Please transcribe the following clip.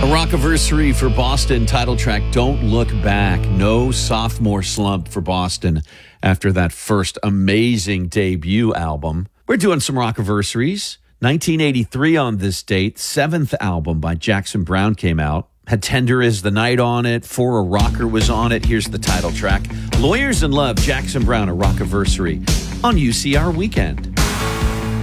A rockiversary for Boston, title track Don't Look Back. No sophomore slump for Boston after that first amazing debut album. We're doing some rockiversaries. 1983 on this date, seventh album by Jackson Browne came out. Had Tender Is the Night on it. For a Rocker was on it. Here's the title track. Lawyers in Love, Jackson Browne, a rockiversary on UCR Weekend.